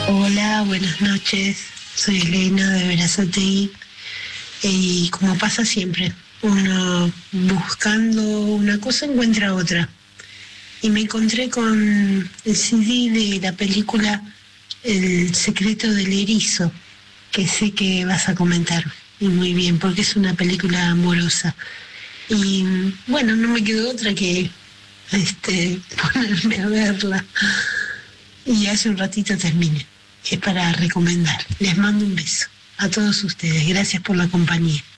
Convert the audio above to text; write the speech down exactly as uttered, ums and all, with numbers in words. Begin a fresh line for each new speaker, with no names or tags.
Hola, buenas noches. Soy Elena de Berazategui. Y como pasa siempre, uno buscando una cosa encuentra otra. Y me encontré con el C D de la película El secreto del erizo, que sé que vas a comentar. Y muy bien, porque es una película amorosa. Y bueno, no me quedó otra que este, ponerme a verla. Y hace un ratito terminé. Es para recomendar. Les mando un beso a todos ustedes. Gracias por la compañía.